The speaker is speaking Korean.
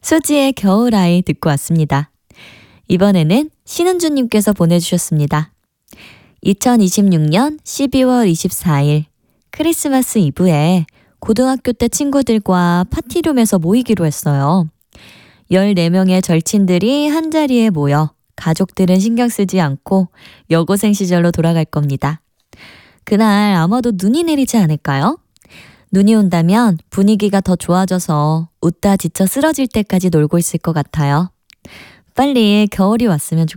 수지의 겨울아이 듣고 왔습니다. 이번에는 신은주님께서 보내주셨습니다. 2026년 12월 24일 크리스마스 이브에 고등학교 때 친구들과 파티룸에서 모이기로 했어요. 14명의 절친들이 한자리에 모여 가족들은 신경 쓰지 않고 여고생 시절로 돌아갈 겁니다. 그날 아마도 눈이 내리지 않을까요? 눈이 온다면 분위기가 더 좋아져서 웃다 지쳐 쓰러질 때까지 놀고 있을 것 같아요. 빨리 겨울이 왔으면